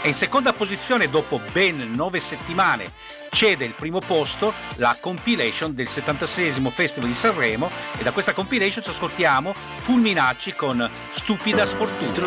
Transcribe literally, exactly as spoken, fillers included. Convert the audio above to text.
E in seconda posizione, dopo ben nove settimane, cede il primo posto la compilation del settantaseiesimo Festival di Sanremo, e da questa compilation ci ascoltiamo Fulminacci con Stupida Sfortuna.